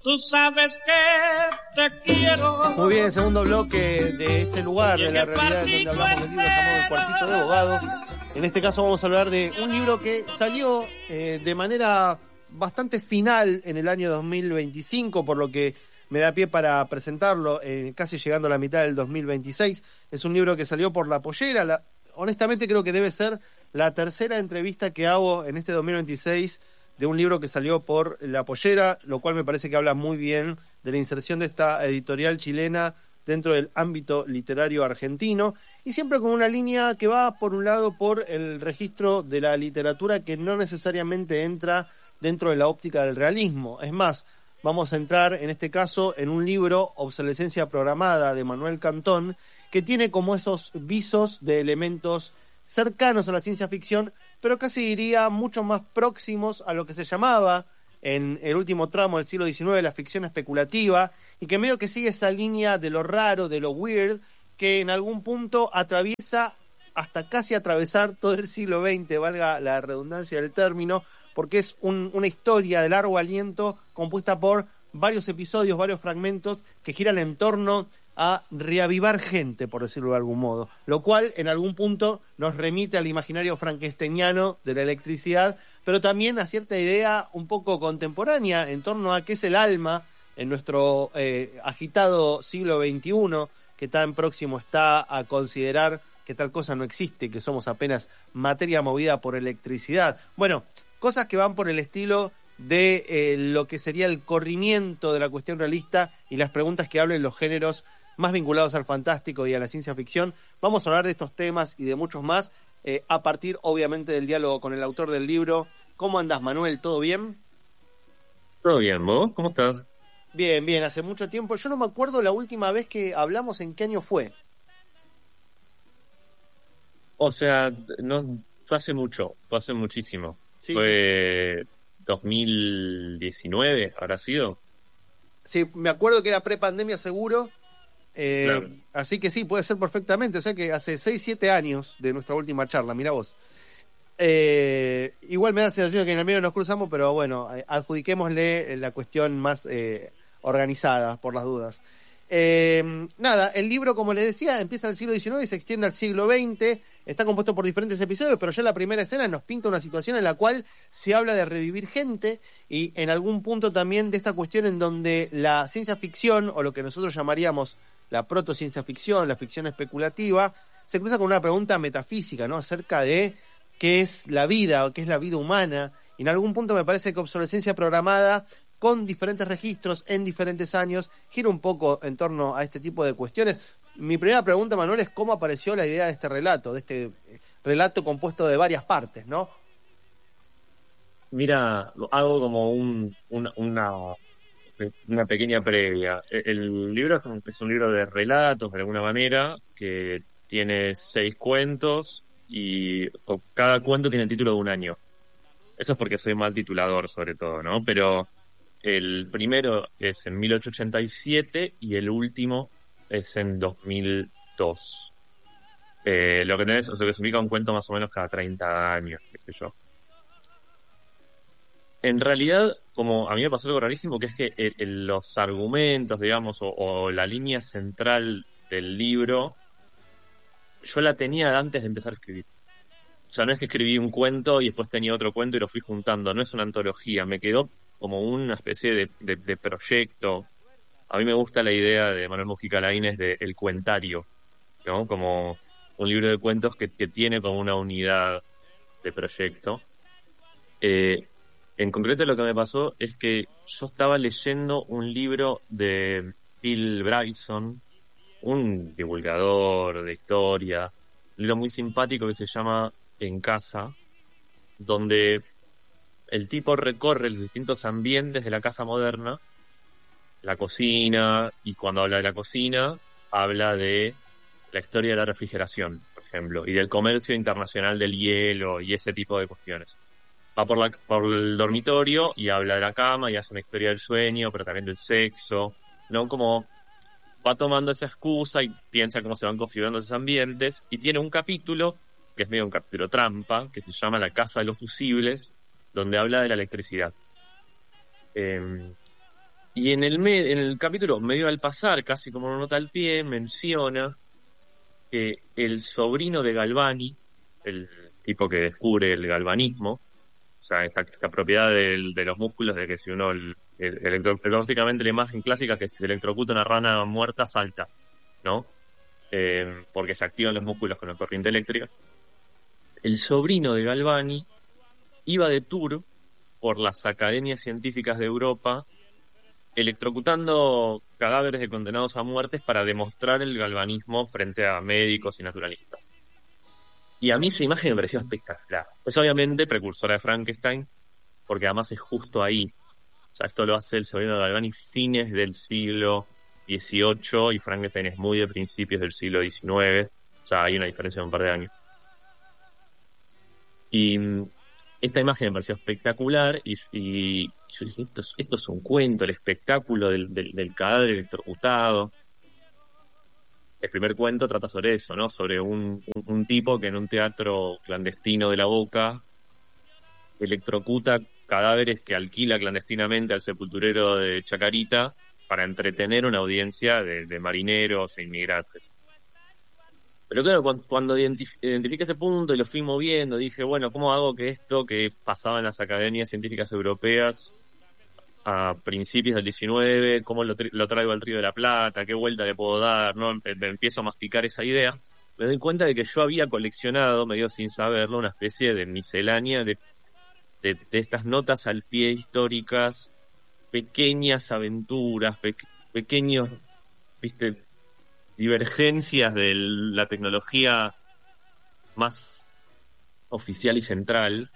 Tú sabes que te quiero. Muy bien, segundo bloque de ese lugar de la realidad donde hablamos del libro llamado El Cuartito de Abogado. En este caso vamos a hablar de un libro que salió de manera bastante final en el año 2025, por lo que me da pie para presentarlo casi llegando a la mitad del 2026. Es un libro que salió por La Pollera. Honestamente creo que debe ser la tercera entrevista que hago en este 2026 de un libro que salió por La Pollera, lo cual me parece que habla muy bien de la inserción de esta editorial chilena dentro del ámbito literario argentino, y siempre con una línea que va, por un lado, por el registro de la literatura que no necesariamente entra dentro de la óptica del realismo. Es más, vamos a entrar en este caso en un libro, Obsolescencia Programada, de Manuel Cantón, que tiene como esos visos de elementos cercanos a la ciencia ficción, pero casi diría mucho más próximos a lo que se llamaba en el último tramo del siglo XIX la ficción especulativa, y que medio que sigue esa línea de lo raro, de lo weird, que en algún punto atraviesa hasta casi atravesar todo el siglo XX, valga la redundancia del término, porque es una historia de largo aliento compuesta por varios episodios, varios fragmentos que giran en torno a reavivar gente, por decirlo de algún modo, lo cual en algún punto nos remite al imaginario frankensteiniano de la electricidad, pero también a cierta idea un poco contemporánea en torno a qué es el alma en nuestro agitado siglo XXI, que tan próximo está a considerar que tal cosa no existe, que somos apenas materia movida por electricidad. Bueno, cosas que van por el estilo de lo que sería el corrimiento de la cuestión realista y las preguntas que hablen los géneros más vinculados al fantástico y a la ciencia ficción. Vamos a hablar de estos temas y de muchos más a partir, obviamente, del diálogo con el autor del libro. ¿Cómo andás, Manuel? ¿Todo bien? Todo bien, ¿vos? ¿Cómo estás? Bien, bien. Hace mucho tiempo. Yo no me acuerdo la última vez que hablamos, ¿en qué año fue? O sea, no fue hace mucho, fue hace muchísimo. Sí. Fue 2019, ¿habrá sido? Sí, me acuerdo que era pre-pandemia seguro. Claro. Así que sí, puede ser perfectamente. O sea que hace 6-7 años de nuestra última charla, mirá vos. Igual me da la sensación de que en el medio nos cruzamos, pero bueno, adjudiquémosle la cuestión más organizada, por las dudas. Nada, el libro, como les decía, empieza en el siglo XIX y se extiende al siglo XX. Está compuesto por diferentes episodios, pero ya la primera escena nos pinta una situación en la cual se habla de revivir gente, y en algún punto también de esta cuestión en donde la ciencia ficción, o lo que nosotros llamaríamos la protociencia ficción, la ficción especulativa, se cruza con una pregunta metafísica, ¿no?, acerca de qué es la vida, o qué es la vida humana. Y en algún punto me parece que Obsolescencia Programada, con diferentes registros en diferentes años, gira un poco en torno a este tipo de cuestiones. Mi primera pregunta, Manuel, es cómo apareció la idea de este relato compuesto de varias partes, ¿no? Mira, hago como una pequeña previa. El libro es un libro de relatos, de alguna manera, que tiene 6 cuentos y cada cuento tiene el título de un año. Eso es porque soy mal titulador, sobre todo, ¿no? Pero el primero es en 1887 y el último es en 2002. Lo que tenés, o sea, que se ubica un cuento más o menos cada 30 años, qué sé yo. En realidad, como a mí me pasó algo rarísimo, que es que los argumentos, digamos, o la línea central del libro, yo la tenía antes de empezar a escribir. O sea, no es que escribí un cuento y después tenía otro cuento y lo fui juntando, no es una antología, me quedó como una especie de proyecto. A mí me gusta la idea de Manuel Mujica Laínez de El Cuentario, ¿no? Como un libro de cuentos que tiene como una unidad de proyecto. En concreto lo que me pasó es que yo estaba leyendo un libro de Phil Bryson, un divulgador de historia, un libro muy simpático que se llama En Casa, donde el tipo recorre los distintos ambientes de la casa moderna, la cocina, y cuando habla de la cocina, habla de la historia de la refrigeración, por ejemplo, y del comercio internacional del hielo y ese tipo de cuestiones. Va por el dormitorio y habla de la cama y hace una historia del sueño, pero también del sexo, ¿no? Como va tomando esa excusa y piensa cómo se van configurando esos ambientes, y tiene un capítulo, que es medio un capítulo trampa, que se llama La Casa de los Fusibles, donde habla de la electricidad. Y en el capítulo, medio al pasar, casi como una nota al pie, menciona que el sobrino de Galvani, el tipo que descubre el galvanismo, o sea, esta propiedad de los músculos, de que si uno, básicamente la imagen clásica es que si se electrocuta una rana muerta, salta, ¿no? Porque se activan los músculos con la corriente eléctrica. El sobrino de Galvani iba de tour por las academias científicas de Europa, electrocutando cadáveres de condenados a muertes para demostrar el galvanismo frente a médicos y naturalistas. Y a mí esa imagen me pareció espectacular. Es obviamente precursora de Frankenstein, porque además es justo ahí. O sea, esto lo hace el sobrino de Galvani fines del siglo XVIII y Frankenstein es muy de principios del siglo XIX. O sea, hay una diferencia de un par de años. Y esta imagen me pareció espectacular y yo dije, esto es un cuento, el espectáculo del cadáver electrocutado. El primer cuento trata sobre eso, ¿no? Sobre un tipo que en un teatro clandestino de la Boca electrocuta cadáveres que alquila clandestinamente al sepulturero de Chacarita para entretener una audiencia de marineros e inmigrantes. Pero claro, cuando identifiqué ese punto y lo fui moviendo, dije, bueno, ¿cómo hago que esto que pasaba en las academias científicas europeas a principios del 19, cómo lo traigo al Río de la Plata, qué vuelta le puedo dar, ¿no? Empiezo a masticar esa idea. Me doy cuenta de que yo había coleccionado, medio sin saberlo, una especie de miscelánea de estas notas al pie históricas, pequeñas aventuras, pequeños, ¿viste?, divergencias de la tecnología más oficial y central.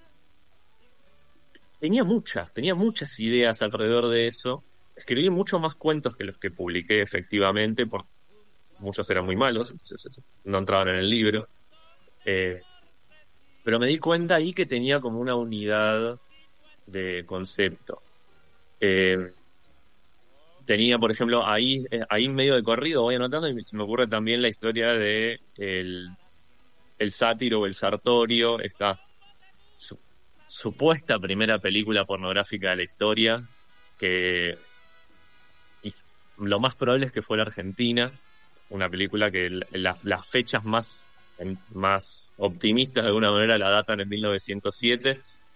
Tenía muchas ideas alrededor de eso. Escribí muchos más cuentos que los que publiqué efectivamente, porque muchos eran muy malos, no entraban en el libro. Pero me di cuenta ahí que tenía como una unidad de concepto. Tenía, por ejemplo, ahí medio de corrido, voy anotando, y se me ocurre también la historia de el sátiro o el sartorio, esta supuesta primera película pornográfica de la historia, que lo más probable es que fue la Argentina, una película que las fechas más optimistas de alguna manera la datan en 1907.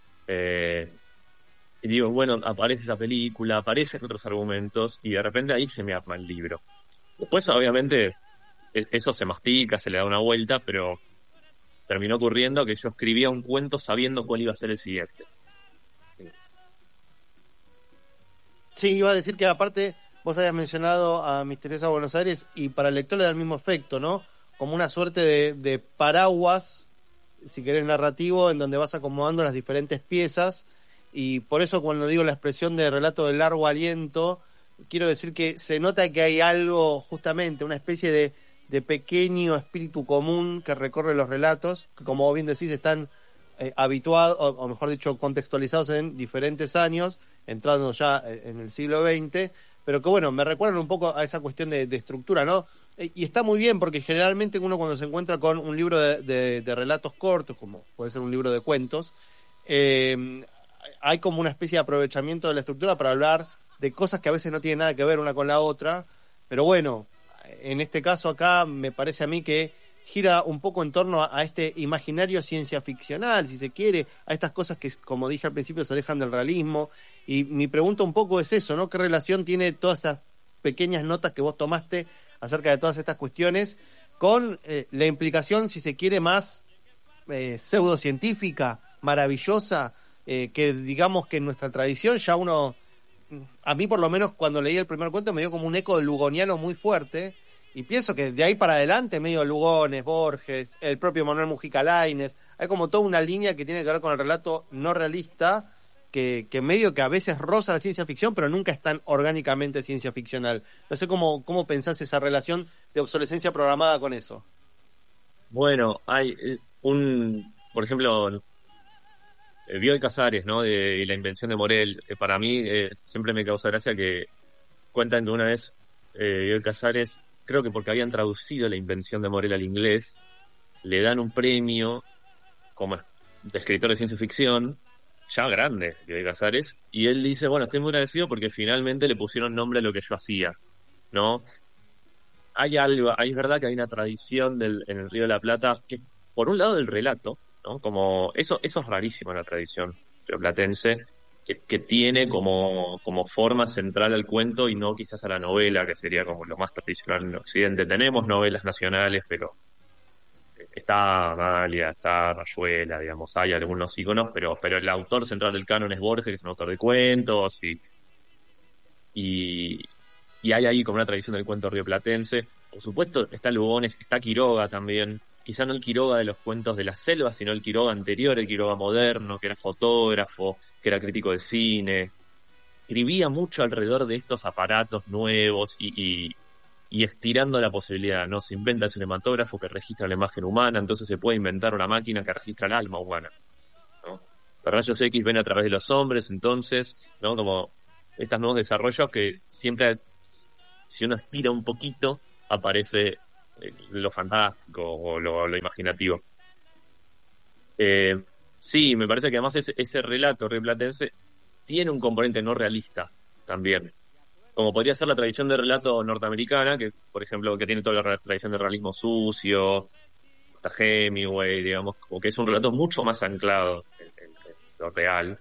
Y digo, bueno, aparece esa película, aparecen otros argumentos, y de repente ahí se me arma el libro. Después, obviamente, eso se mastica, se le da una vuelta, pero terminó ocurriendo que yo escribía un cuento sabiendo cuál iba a ser el siguiente. Sí, iba a decir que aparte vos habías mencionado a Misteriosa Buenos Aires y para el lector le da el mismo efecto, ¿no? Como una suerte de paraguas, si querés, narrativo, en donde vas acomodando las diferentes piezas. Y por eso cuando digo la expresión de relato de largo aliento, quiero decir que se nota que hay algo, justamente, una especie de pequeño espíritu común que recorre los relatos, que como bien decís están habituados, o mejor dicho, contextualizados en diferentes años, entrando ya en el siglo XX, pero que bueno, me recuerdan un poco a esa cuestión de estructura, ¿no? Y está muy bien, porque generalmente uno cuando se encuentra con un libro de relatos cortos, como puede ser un libro de cuentos, hay como una especie de aprovechamiento de la estructura para hablar de cosas que a veces no tienen nada que ver una con la otra, pero bueno, en este caso acá me parece a mí que gira un poco en torno a este imaginario ciencia ficcional, si se quiere, a estas cosas que, como dije al principio, se alejan del realismo, y mi pregunta un poco es eso, ¿no? ¿Qué relación tiene todas esas pequeñas notas que vos tomaste acerca de todas estas cuestiones con la implicación, si se quiere, más pseudocientífica, maravillosa, que digamos que en nuestra tradición ya uno, a mí por lo menos cuando leí el primer cuento me dio como un eco lugoniano muy fuerte, y pienso que de ahí para adelante medio Lugones, Borges, el propio Manuel Mujica Lainez, hay como toda una línea que tiene que ver con el relato no realista, que medio que a veces roza la ciencia ficción, pero nunca es tan orgánicamente ciencia ficcional. No sé cómo pensás esa relación de obsolescencia programada con eso. Bueno, hay por ejemplo, Bioy Casares, ¿no? De la invención de Morel. Para mí siempre me causa gracia que cuentan que una vez Bioy Casares, creo que porque habían traducido la invención de Morel al inglés, le dan un premio como de escritor de ciencia ficción, ya grande, Bioy Casares, y él dice, bueno, estoy muy agradecido porque finalmente le pusieron nombre a lo que yo hacía, ¿no? Hay algo, es verdad que hay una tradición en el Río de la Plata, que por un lado del relato, ¿no? Como eso es rarísimo en la tradición rioplatense, que tiene como forma central al cuento y no quizás a la novela, que sería como lo más tradicional en Occidente. Tenemos novelas nacionales, pero está Amalia, está Rayuela, digamos, hay algunos íconos, pero el autor central del canon es Borges, que es un autor de cuentos, y hay ahí como una tradición del cuento rioplatense. Por supuesto, está Lugones, está Quiroga también, quizá no el Quiroga de los cuentos de la selva, sino el Quiroga anterior, el Quiroga moderno, que era fotógrafo, que era crítico de cine. Escribía mucho alrededor de estos aparatos nuevos y estirando la posibilidad, ¿no? Se inventa el cinematógrafo que registra la imagen humana, entonces se puede inventar una máquina que registra el alma humana, ¿no? Los rayos X ven a través de los hombres, entonces, ¿no? Como estos nuevos desarrollos que siempre, si uno estira un poquito, aparece lo fantástico o lo imaginativo. Sí, me parece que además ese relato rioplatense tiene un componente no realista también, como podría ser la tradición de relato norteamericana, que por ejemplo, que tiene toda la tradición de realismo sucio, hasta Hemingway, digamos, como que es un relato mucho más anclado en lo real.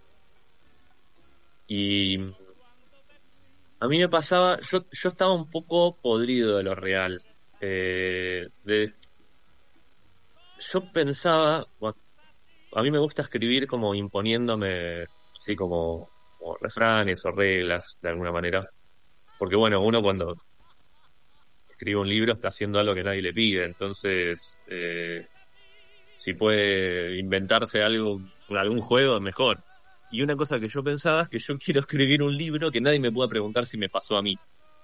Y a mí me pasaba, yo estaba un poco podrido de lo real. Yo pensaba, bueno, a mí me gusta escribir como imponiéndome así como refranes o reglas de alguna manera, porque bueno, uno cuando escribe un libro está haciendo algo que nadie le pide, entonces si puede inventarse algún juego, mejor. Y una cosa que yo pensaba es que yo quiero escribir un libro que nadie me pueda preguntar si me pasó a mí.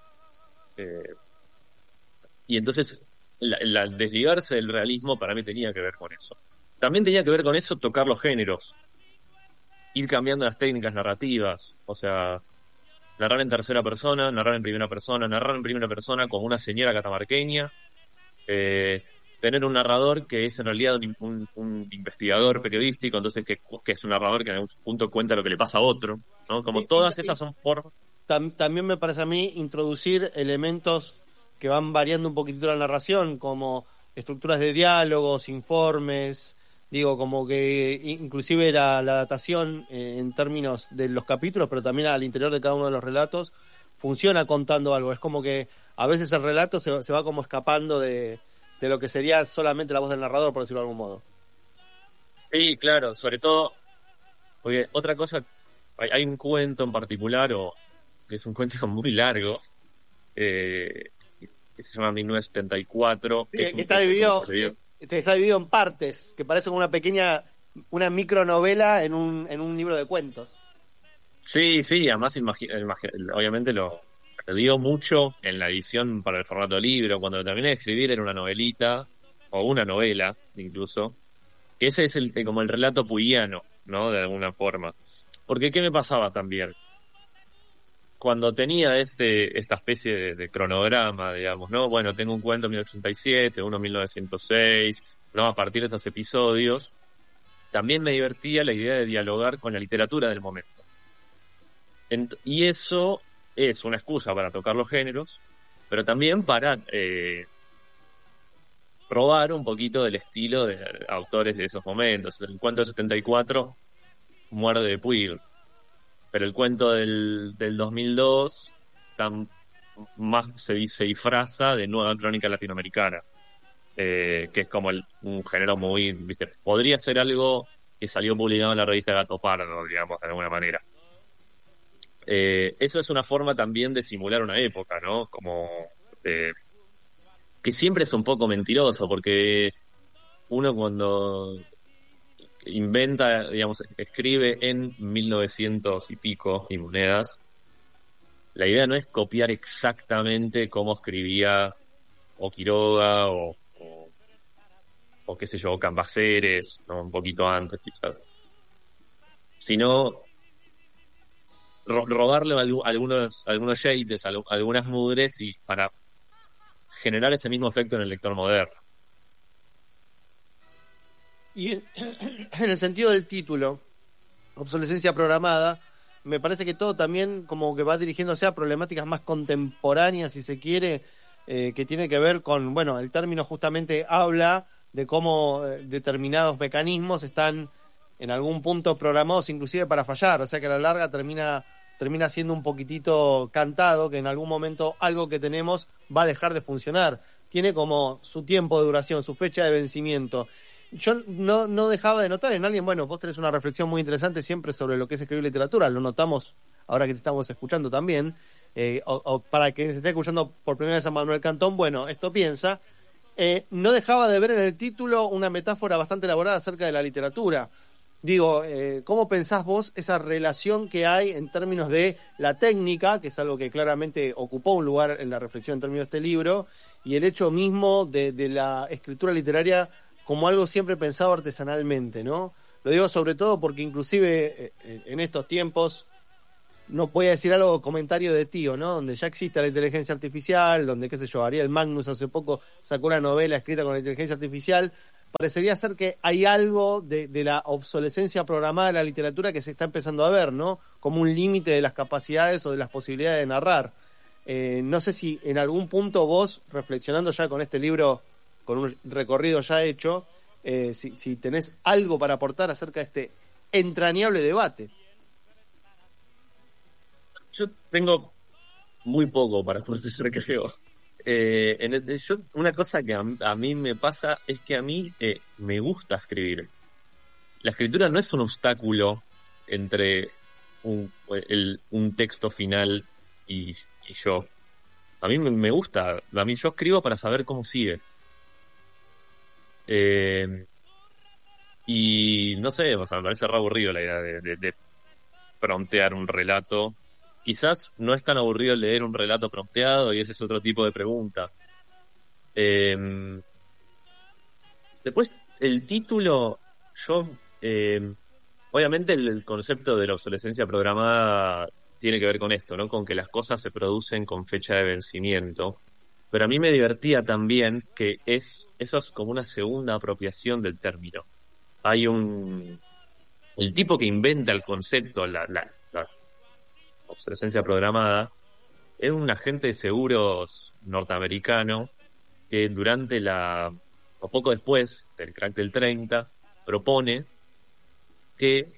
Y entonces el desligarse del realismo para mí tenía que ver con eso. También tenía que ver con eso tocar los géneros, ir cambiando las técnicas narrativas, o sea, narrar en tercera persona, narrar en primera persona como una señora catamarqueña, tener un narrador que es en realidad un investigador periodístico, entonces que es un narrador que en algún punto cuenta lo que le pasa a otro, ¿no? Como todas esas son formas. También me parece a mí introducir elementos que van variando un poquitito la narración, como estructuras de diálogos, informes, digo, como que inclusive la datación en términos de los capítulos, pero también al interior de cada uno de los relatos, funciona contando algo. Es como que a veces el relato se va como escapando de lo que sería solamente la voz del narrador, por decirlo de algún modo. Sí, claro, sobre todo, porque otra cosa, hay un cuento en particular, que es un cuento muy largo, que se llama 1974. Que está dividido en partes, que parece como una micronovela en un libro de cuentos. Sí, además obviamente lo dio mucho en la edición para el formato libro. Cuando lo terminé de escribir era una novelita, o una novela incluso, que ese es como el relato puyiano, ¿no? De alguna forma. Porque ¿qué me pasaba también? Cuando tenía esta especie de cronograma, digamos, ¿no? Bueno, tengo un cuento en 1987, uno en 1906, ¿no? A partir de estos episodios, también me divertía la idea de dialogar con la literatura del momento. Y eso es una excusa para tocar los géneros, pero también para probar un poquito del estilo de autores de esos momentos. El cuento del 74 muerde de Puig, pero el cuento del 2002 más se disfraza de nueva crónica latinoamericana, que es como un género muy, ¿viste? Podría ser algo que salió publicado en la revista Gato Pardo, digamos, de alguna manera. Eso es una forma también de simular una época, ¿no? Como que siempre es un poco mentiroso, porque uno cuando inventa, digamos, escribe en 1900 y pico y monedas, la idea no es copiar exactamente cómo escribía o Quiroga o qué sé yo, Cambaceres, ¿no? Un poquito antes quizás, sino robarle algunos shades, algunas mudres y para generar ese mismo efecto en el lector moderno. Y en el sentido del título, obsolescencia programada, me parece que todo también como que va dirigiéndose a problemáticas más contemporáneas, si se quiere, que tiene que ver con, bueno, el término justamente habla de cómo determinados mecanismos están en algún punto programados inclusive para fallar, o sea que a la larga termina siendo un poquitito cantado que en algún momento algo que tenemos va a dejar de funcionar. Tiene como su tiempo de duración, su fecha de vencimiento. Yo no dejaba de notar en alguien, bueno, vos tenés una reflexión muy interesante siempre sobre lo que es escribir literatura, lo notamos ahora que te estamos escuchando también, o para que se esté escuchando por primera vez a Manuel Cantón, bueno, esto piensa, no dejaba de ver en el título una metáfora bastante elaborada acerca de la literatura. Digo, ¿cómo pensás vos esa relación que hay en términos de la técnica, que es algo que claramente ocupó un lugar en la reflexión en términos de este libro, y el hecho mismo de la escritura literaria como algo siempre pensado artesanalmente, ¿no? Lo digo sobre todo porque inclusive en estos tiempos, no voy a decir algo comentario de tío, ¿no? Donde ya existe la inteligencia artificial, donde, qué sé yo, Ariel Magnus hace poco sacó una novela escrita con la inteligencia artificial. Parecería ser que hay algo de la obsolescencia programada de la literatura que se está empezando a ver, ¿no? Como un límite de las capacidades o de las posibilidades de narrar. No sé si en algún punto vos, reflexionando ya con este libro, con un recorrido ya hecho, si tenés algo para aportar acerca de este entrañable debate. Yo tengo muy poco para procesar, creo. Una cosa que a mí me pasa es que a mí me gusta escribir. La escritura no es un obstáculo entre un texto final y yo. A mí me gusta. A mí yo escribo para saber cómo sigue. Y no sé, o sea, me parece re aburrido la idea de promptear un relato. Quizás no es tan aburrido leer un relato prompteado y ese es otro tipo de pregunta. Después, el título, obviamente el concepto de la obsolescencia programada tiene que ver con esto, ¿no? Con que las cosas se producen con fecha de vencimiento. Pero a mí me divertía también que eso es como una segunda apropiación del término. El tipo que inventa el concepto, la obsolescencia programada, es un agente de seguros norteamericano que o poco después del crack del 30, propone que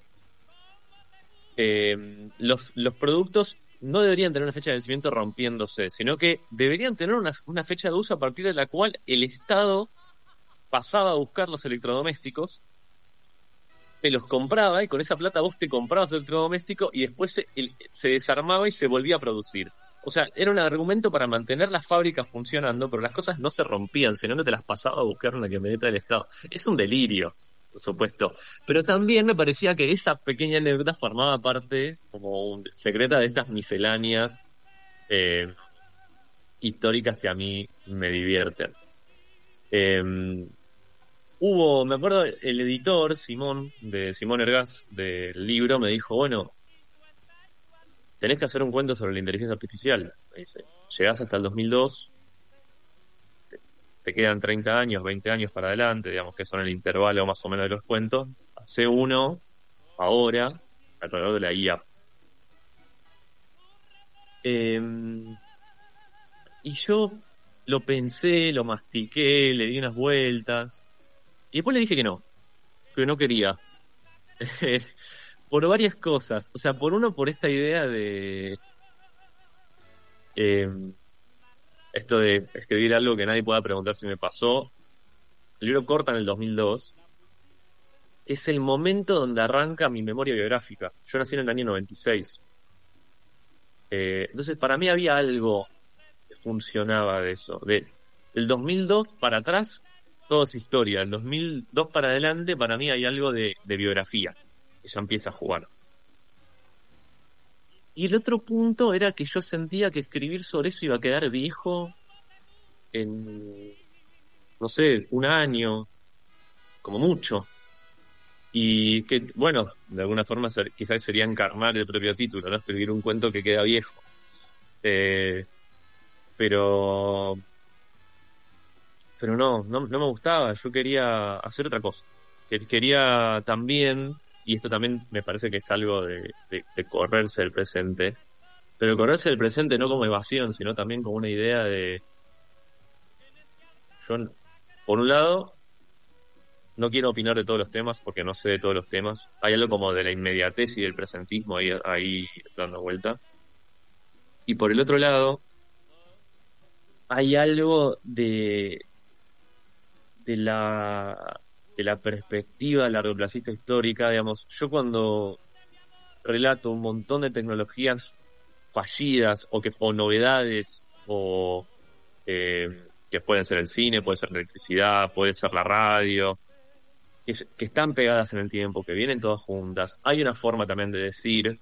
los productos no deberían tener una fecha de vencimiento rompiéndose, sino que deberían tener una fecha de uso a partir de la cual el Estado pasaba a buscar los electrodomésticos, te los compraba y con esa plata vos te comprabas el electrodoméstico y después se desarmaba y se volvía a producir. O sea, era un argumento para mantener las fábricas funcionando, pero las cosas no se rompían, sino que te las pasaba a buscar una camioneta del Estado. Es un delirio, por supuesto. Pero también me parecía que esa pequeña anécdota formaba parte, como secreta, de estas misceláneas históricas que a mí me divierten. Me acuerdo, el editor, Simón Ergás, del libro, me dijo, bueno, tenés que hacer un cuento sobre la inteligencia artificial. Me dice, llegás hasta el 2002, te quedan 30 años, 20 años para adelante, digamos que son el intervalo más o menos de los cuentos, hace uno, ahora, alrededor de la IA. Y yo lo pensé, lo mastiqué, le di unas vueltas, y después le dije que no quería. Por varias cosas. O sea, por esta idea de esto de escribir algo que nadie pueda preguntar si me pasó. El libro corta en el 2002. Es el momento donde arranca mi memoria biográfica. Yo nací en el año 96. Entonces, para mí había algo que funcionaba de eso. Del 2002 para atrás, todo es historia. Del 2002 para adelante, para mí hay algo de biografía. Que ya empieza a jugar. Y el otro punto era que yo sentía que escribir sobre eso iba a quedar viejo en, no sé, un año, como mucho. Y que, bueno, de alguna forma quizás sería encarnar el propio título, ¿no? Escribir un cuento que queda viejo. Pero no me gustaba. Yo quería hacer otra cosa. Quería también y esto también me parece que es algo de correrse del presente, pero correrse del presente no como evasión, sino también como una idea de, yo, por un lado, no quiero opinar de todos los temas porque no sé de todos los temas. Hay algo como de la inmediatez y del presentismo ahí dando vuelta. Y por el otro lado, hay algo de la perspectiva largoplacista histórica, digamos. Yo cuando relato un montón de tecnologías fallidas o novedades que pueden ser el cine, puede ser la electricidad, puede ser la radio, que están pegadas en el tiempo, que vienen todas juntas. Hay una forma también de decir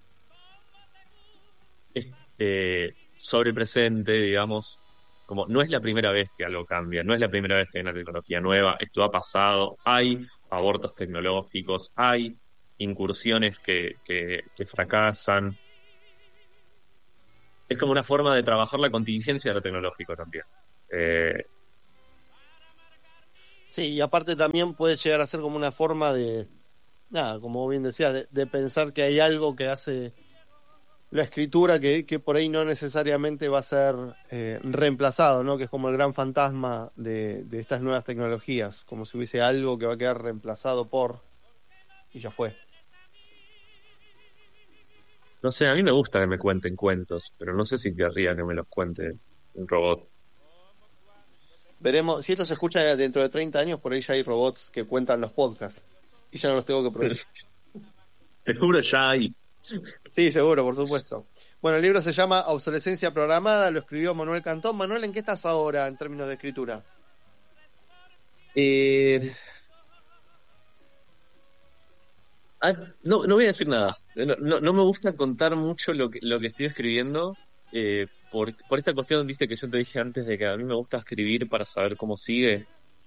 sobre el presente, digamos, como no es la primera vez que algo cambia, no es la primera vez que hay una tecnología nueva, esto ha pasado, hay abortos tecnológicos, hay incursiones que fracasan. Es como una forma de trabajar la contingencia de lo tecnológico también. Sí, y aparte también puede llegar a ser como una forma de, nada, como bien decías, de pensar que hay algo que hace la escritura que por ahí no necesariamente va a ser reemplazado, ¿no? Que es como el gran fantasma de estas nuevas tecnologías, como si hubiese algo que va a quedar reemplazado por, y ya fue. No sé, a mí me gusta que me cuenten cuentos, pero no sé si querría que me los cuente un robot. Veremos, si esto se escucha dentro de 30 años, por ahí ya hay robots que cuentan los podcasts, y ya no los tengo que producir. Te juro, ya hay. Sí, seguro, por supuesto. Bueno, el libro se llama Obsolescencia Programada, lo escribió Manuel Cantón. Manuel, ¿en qué estás ahora en términos de escritura? No voy a decir nada. No me gusta contar mucho lo que estoy escribiendo, por esta cuestión, viste, que yo te dije antes de que a mí me gusta escribir para saber cómo sigue.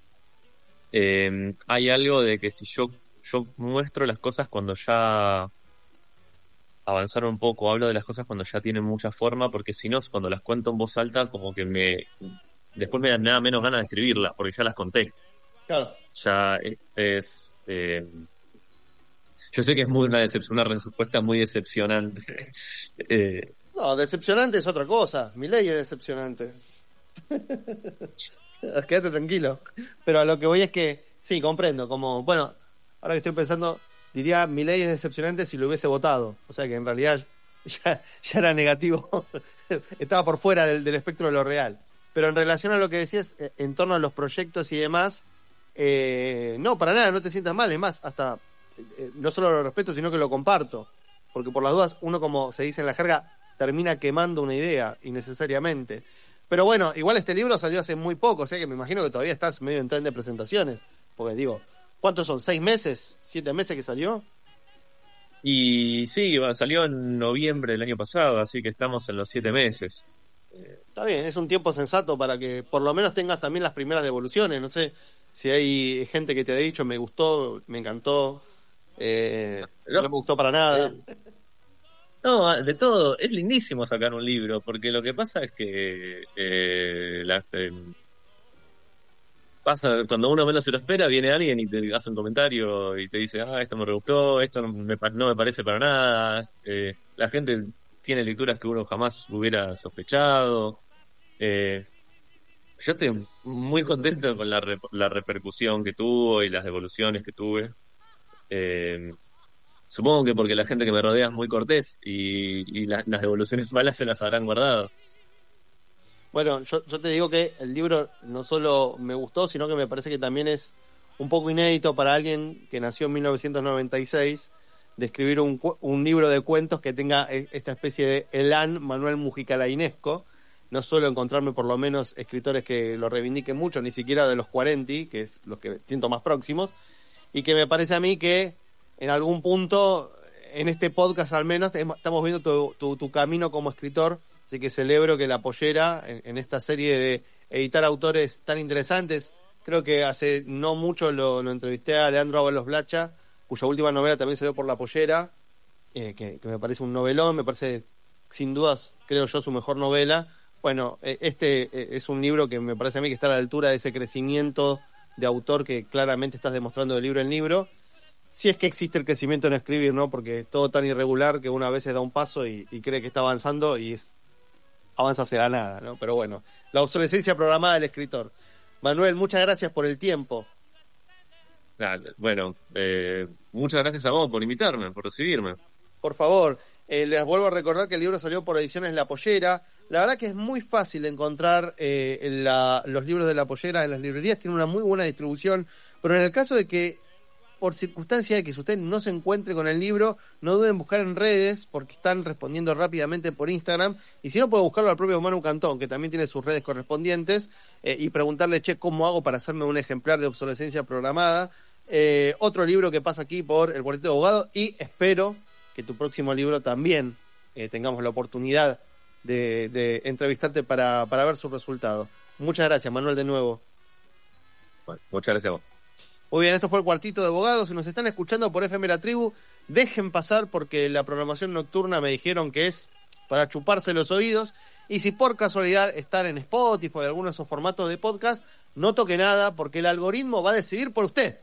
Hay algo de que si yo muestro las cosas cuando ya avanzaron un poco, hablo de las cosas cuando ya tienen mucha forma, porque si no, cuando las cuento en voz alta, como que después me dan nada menos ganas de escribirlas, porque ya las conté. Claro. Ya yo sé que es una respuesta muy decepcionante. No, decepcionante es otra cosa. Mi ley es decepcionante. Quédate tranquilo. Pero a lo que voy es que, sí, comprendo. Como, bueno, ahora que estoy pensando, diría mi ley es decepcionante si lo hubiese votado. O sea que en realidad ya era negativo. Estaba por fuera del espectro de lo real. Pero en relación a lo que decías, en torno a los proyectos y demás, no, para nada, no te sientas mal. Es más, hasta no solo lo respeto, sino que lo comparto. Porque por las dudas, uno, como se dice en la jerga, termina quemando una idea innecesariamente. Pero bueno, igual este libro salió hace muy poco, o sea que me imagino que todavía estás medio en tren de presentaciones. Porque digo, ¿cuántos son? ¿6 meses? ¿7 meses que salió? Y sí, salió en noviembre del año pasado, así que estamos en los 7 meses. Está bien, es un tiempo sensato para que por lo menos tengas también las primeras devoluciones. No sé si hay gente que te ha dicho, me gustó, me encantó, no me gustó para nada. No, de todo. Es lindísimo sacar un libro, porque lo que pasa es que pasa cuando uno menos se lo espera, viene alguien y te hace un comentario y te dice, esto me re gustó, esto no me parece para nada. La gente tiene lecturas que uno jamás hubiera sospechado. Yo estoy muy contento con la repercusión que tuvo y las devoluciones que tuve. Supongo que porque la gente que me rodea es muy cortés y las devoluciones malas se las habrán guardado. Bueno, yo te digo que el libro no solo me gustó, sino que me parece que también es un poco inédito para alguien que nació en 1996 de escribir un libro de cuentos que tenga esta especie de Elan Manuel Mujica Lainesco. No suelo encontrarme por lo menos escritores que lo reivindiquen mucho, ni siquiera de los 40, que es los que siento más próximos, y que me parece a mí que en algún punto, en este podcast al menos, estamos viendo tu camino como escritor, así que celebro que la pollera en esta serie de editar autores tan interesantes. Creo que hace no mucho lo entrevisté a Leandro Ábalos Blacha, cuya última novela también salió por la pollera, que me parece un novelón, me parece sin dudas, creo yo, su mejor novela. Bueno, este es un libro que me parece a mí que está a la altura de ese crecimiento de autor que claramente estás demostrando de libro en libro. Si es que existe el crecimiento en escribir, ¿no? Porque es todo tan irregular que uno a veces da un paso y cree que está avanzando y avanza hacia la nada, ¿no? Pero bueno, la obsolescencia programada del escritor. Manuel, muchas gracias por el tiempo. Bueno, muchas gracias a vos por invitarme, por recibirme. Por favor, les vuelvo a recordar que el libro salió por Ediciones La Pollera. La verdad que es muy fácil encontrar los libros de La Pollera en las librerías, tiene una muy buena distribución, pero en el caso de que, por circunstancia de que si usted no se encuentre con el libro, no duden en buscar en redes, porque están respondiendo rápidamente por Instagram, y si no, puede buscarlo al propio Manu Cantón, que también tiene sus redes correspondientes, y preguntarle, ¿cómo hago para hacerme un ejemplar de obsolescencia programada? Otro libro que pasa aquí por El Cuarteto de Abogados, y espero que tu próximo libro también tengamos la oportunidad de entrevistarte para ver su resultado. Muchas gracias, Manuel, de nuevo. Bueno, muchas gracias a vos. Muy bien, esto fue El Cuartito de Abogados. Si nos están escuchando por FM La Tribu, dejen pasar porque la programación nocturna me dijeron que es para chuparse los oídos. Y si por casualidad están en Spotify o alguno de esos formatos de podcast, no toque nada porque el algoritmo va a decidir por usted.